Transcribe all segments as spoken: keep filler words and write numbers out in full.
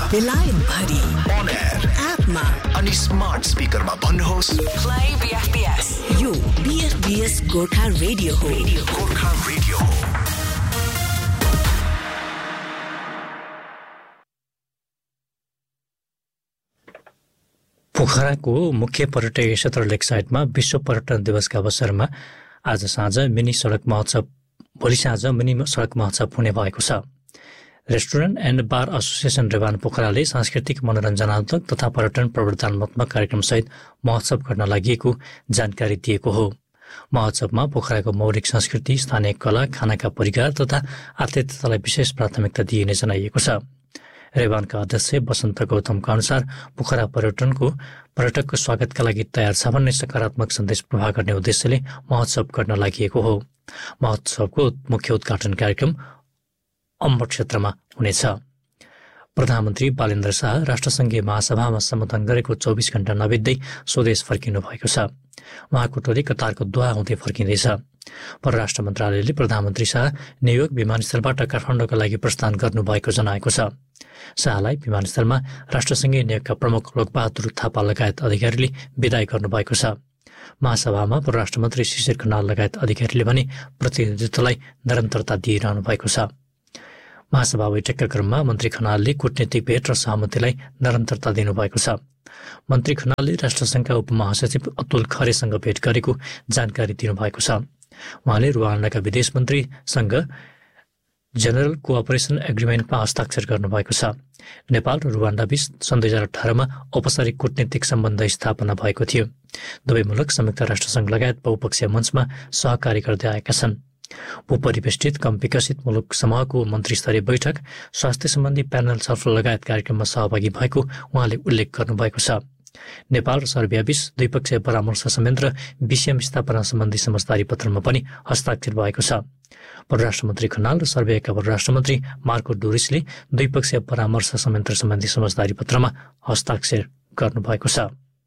बेलायत भरि on air एपमा अनि स्मार्ट स्पिकरमा भन्नुहोस् प्ले बीएफबीएस। यो बीएफबीएस गोर्खा रेडियो हो। गोर्खा रेडियो हो। पोखराको मुख्य पर्यटकीय क्षेत्र लेक साइडमा विश्व पर्यटन दिवसका अवसरमा आज साँझ मिनी सडक महोत्सव भोलि साँझ मिनी सडक महोत्सव हुने भएको छ। रेस्टुरेन्ट एन्ड बार एसोसिएसन रेवान पोखराले सांस्कृतिक मनोरञ्जनात्मक तथा पर्यटन प्रवर्धनात्मक कार्यक्रमसहित महोत्सव गर्न लागि जानकारी दिएको हो। महोत्सवमा पोखराको मौलिक संस्कृति, स्थानीय कला, खानाका परिकार तथा आतिथ्यतालाई विशेष प्राथमिकता दिइने जनाइएको छ। रेवानका अध्यक्ष वसन्त गौतमका अनुसार पोखरा पर्यटनको पर्यटकको स्वागतका लागि तयार छ भन्ने सकारात्मक सन्देश प्रवाह गर्ने उद्देश्यले महोत्सव गर्न लागि हो। महोत्सवको मुख्य उद्घाटन कार्यक्रम अम्बट क्षेत्रमा हुनेछ। प्रधानमन्त्री बालेन्द्र शाह राष्ट्रसङ्घीय महासभामा सम्बोधन गरेको चौबिस घण्टा नबित्दै स्वदेश फर्किनु भएको छ। उहाँको टोली कतारको दोहा हुँदै फर्किँदैछ। परराष्ट्र मन्त्रालयले प्रधानमन्त्री शाह न्युयोर्क विमानस्थलबाट काठमाडौँका लागि प्रस्थान गर्नुभएको जनाएको छ। शाहलाई विमानस्थलमा राष्ट्रसङ्घीय नियोगका प्रमुख लोकबहादुर थापा लगायत अधिकारीले विदाय गर्नुभएको छ। महासभामा परराष्ट्र मन्त्री शिशिर खनाल लगायत अधिकारीले भने प्रतिनिधित्वलाई निरन्तरता दिइरहनु भएको छ। महासभा बैठकका क्रममा मन्त्री खनालले कूटनीतिक भेट र सहमतिलाई निरन्तरता दिनुभएको छ। मन्त्री खनालले राष्ट्रसङ्घका उपमहासचिव अतुल खरेसँग भेट गरेको जानकारी दिनुभएको छ। उहाँले रुवान्डाका विदेश मन्त्रीसँग जेनरल कोअपरेसन एग्रिमेन्टमा हस्ताक्षर गर्नुभएको छ। नेपाल र रुवान्डाबीच सन् दुई हजार अठारमा औपचारिक कूटनीतिक सम्बन्ध स्थापना भएको थियो। दुवै मुलुक संयुक्त राष्ट्रसङ्घ लगायत बहुपक्षीय मञ्चमा सहकारी गर्दै आएका छन्। भूपरिवेष्टित कम विकसित मुलुक समूहको मन्त्रीस्तरीय बैठक, स्वास्थ्य सम्बन्धी प्यानल छलफल लगायत कार्यक्रममा सहभागी भएको उहाँले उल्लेख गर्नुभएको छ। नेपाल र सर्बियाबीच द्विपक्षीय परामर्श समेत र बीसीएम स्थापना सम्बन्धी समझदारी पत्रमा पनि हस्ताक्षर भएको छ। परराष्ट्र मन्त्री खनाल र सर्बियाका परराष्ट्र मन्त्री मार्को डोरिसले द्विपक्षीय परामर्श समेत सम्बन्धी समझदारी पत्रमा हस्ताक्षर गर्नुभएको छ।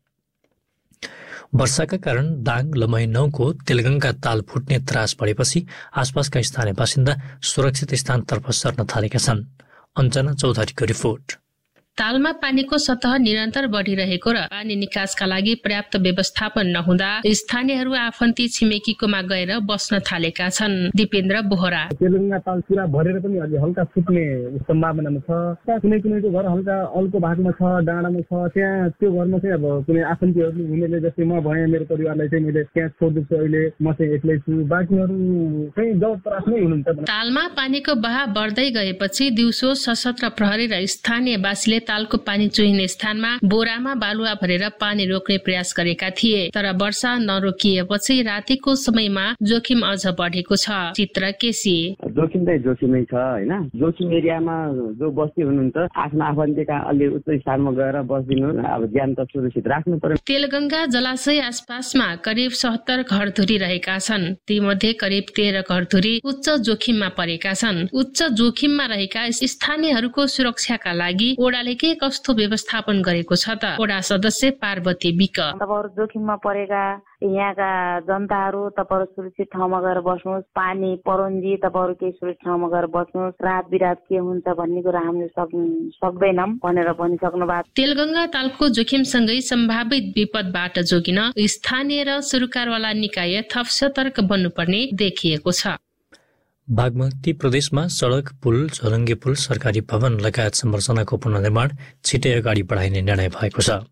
वर्षाका कारण दाङ लमही नौको तेलगङ्गा ताल फुट्ने त्रास बढेपछि आसपासका स्थानीय बासिन्दा सुरक्षित स्थानतर्फ सर्न थालेका छन्। अञ्जना चौधरीको रिपोर्ट। तालमा पानीको सतह निरन्तर बढिरहेको र पानी निकासका लागि पर्याप्त व्यवस्थापन नहुँदा स्थानीयहरू आफन्ती छिमेकीकोमा गएर बस्न थालेका छन्। दिपेन्द्र बोहरा। तेलगङ्गा ताल पुरा भरेर पनि अलि हल्का फुट्ने सम्भावनामा छ। कुनै कुनैको घर हल्का अल्को भागमा छ, डाँडामा छ। त्यहाँ त्यो घरमा चाहिँ अब कुनै आफन्तीहरू हुनेले, जस्तै म भएँ, मेरो परिवारलाई चाहिँ मैले त्यहाँ छोडिदिन्छु। अहिले म चाहिँ एक्लै छु, बाँकीहरू चाहिँ जब प्राथमै हुनुहुन्छ। तालमा पानीको बहाव बढ्दै गएपछि दिउँसो सशस्त्र प्रहरी र स्थानीयवासीले तालको पानी चुहिने स्थानमा बोरामा बालुवा भरेर पानी रोक्ने प्रयास गरेका थिए, तर वर्षा नरोकिएपछि रातिको समयमा जोखिम अझ बढेको छ। चित्र केसी। जोखिम चाहिँ जोखिमै छ हैन। जोखिम एरियामा जो बस्ती हुनुहुन्छ आफ्नो आफन्तीका अलि उच्च स्थानमा गएर बस्दिनु, अब ज्यान त सुरक्षित राख्नु पर्यो। तेलगङ्गा जलाशय आसपासमा करिब सत्तर घरधुरी रहेका छन्। तीमध्ये करिब तेह्र घरधुरी उच्च जोखिममा परेका छन्। उच्च जोखिममा रहेका स्थानीयहरूको सुरक्षाका लागि ओडाले के कस्तो व्यवस्थापन गरेको छ त? ओडा सदस्य पार्वती विक। तपाईहरु जोखिममा परेका यहाँका जनताहरू तपाईहरु सुरक्षित ठाउँमा गएर बस्नुहोस्। पानी परोन्जी तपाईहरु केही सुरक्षित ठाउँमा गएर बस्नुहोस्। रात बिरात के हुन्छ भन्ने कुरा हामीले सक्दैनौँ भनेर भनिसक्नु भएको। तेलगङ्गा तालको जोखिमसँगै सम्भावित विपदबाट जोगिन स्थानीय र सरकारवाला निकाय थप सतर्क बन्नुपर्ने देखिएको छ। बागमती प्रदेशमा सडक, पुल, झोलङ्गे पुल, सरकारी भवन लगायत संरचनाको पुनर्निर्माण छिटै अगाडि बढाइने निर्णय भएको छ।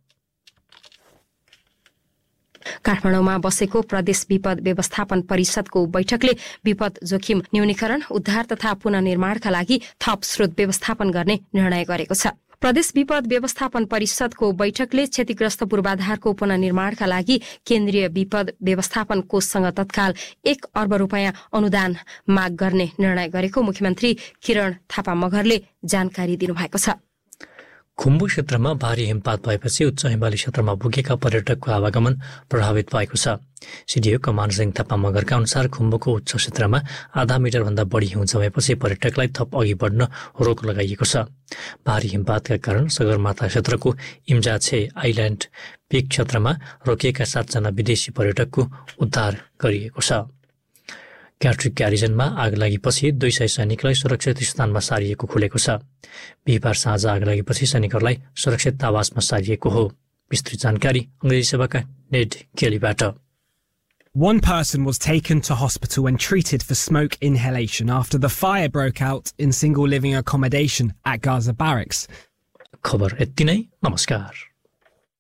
काठमाडौँमा बसेको प्रदेश विपद व्यवस्थापन परिषदको बैठकले विपद जोखिम न्यूनीकरण, उद्धार तथा पुनर्निर्माणका लागि थप स्रोत व्यवस्थापन गर्ने निर्णय गरेको छ। प्रदेश विपद व्यवस्थापन परिषदको बैठकले क्षतिग्रस्त पूर्वाधारको पुनर्निर्माणका लागि केन्द्रीय विपद व्यवस्थापन कोषसँग तत्काल एक अर्ब रुपियाँ अनुदान माग गर्ने निर्णय गरेको मुख्यमन्त्री किरण थापा मगरले जानकारी दिनुभएको छ। खुम्बु क्षेत्रमा भारी हिमपात भएपछि उच्च हिमाली क्षेत्रमा पुगेका पर्यटकको आवागमन प्रभावित भएको छ। सिडिओ कमान सिंह थापा मगरका अनुसार खुम्बुको उच्च क्षेत्रमा आधा मिटरभन्दा बढी हिउँ जमेपछि पर्यटकलाई थप अघि बढ्न रोक लगाइएको छ। भारी हिमपातका कारण सगरमाथा क्षेत्रको इम्जाछे आइल्यान्ड पिक क्षेत्रमा रोकिएका सातजना विदेशी पर्यटकको उद्धार गरिएको छ। क्याट्रिक ग्यारिजनमा आग लागेपछि दुई सय सैनिकलाई सुरक्षित स्थानमा सारिएको खुलेको छ। बिहिबार साँझ आग लागेपछि सैनिकहरूलाई सुरक्षित आवासमा सारिएको हो। विस्तृत जानकारी अंग्रेजी सेवाका नेड केलीबाट। One person was taken to hospital and treated for smoke inhalation after the fire broke out in single living accommodation at Gaza barracks. खबर यति नै। नमस्कार।